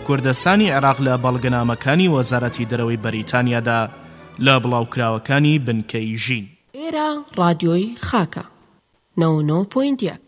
کوردستانی عێراق لە بەڵگەنامەکانی وەزارەتی دەرەوەی بەریتانیادا لە بڵاوکراوەکانی بنکەی ژین. ئێرە ڕادیۆی خاکە 99.1